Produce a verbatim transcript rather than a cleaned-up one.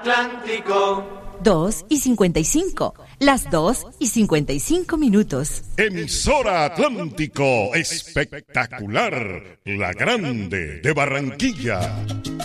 Atlántico. Dos y cincuenta y cinco. Las dos y cincuenta y cinco minutos. Emisora Atlántico, espectacular, la grande de Barranquilla.